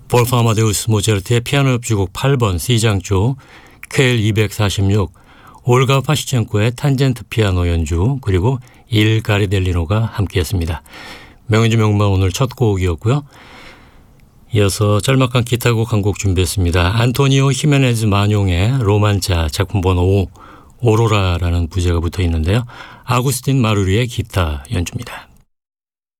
볼프 아마데우스 모차르트의 피아노 협주곡 8번 C장조, 퀘일 246, 올가 파시첸코의 탄젠트 피아노 연주, 그리고 일 가리델리노가 함께했습니다. 명연주 명반 오늘 첫 곡이었고요. 이어서 짤막한 기타곡 한 곡 준비했습니다. 안토니오 히메네즈 마뇽의 로만차 작품 번호 5, 오로라라는 부제가 붙어 있는데요. 아구스틴 마루리의 기타 연주입니다.